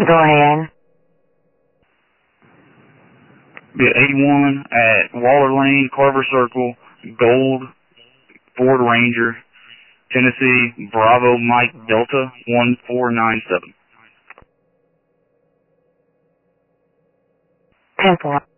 Go ahead. Be 81 at Waller Lane, Carver Circle, Gold, Ford Ranger, Tennessee, Bravo Mike Delta 1497. 10-4.